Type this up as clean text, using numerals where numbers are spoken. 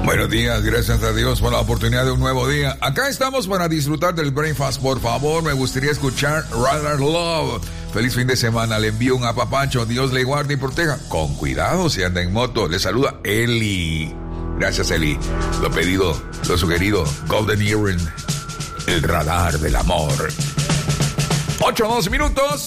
Buenos días, gracias a Dios por la oportunidad de un nuevo día. Acá estamos para disfrutar del breakfast. Por favor, me gustaría escuchar Rather Love. Feliz fin de semana, le envío un apapacho. Dios le guarde y proteja. Con cuidado si anda en moto. Le saluda Eli. Gracias, Eli. Lo pedido, lo sugerido. Golden Earring, el radar del amor. 8 o 12 minutos.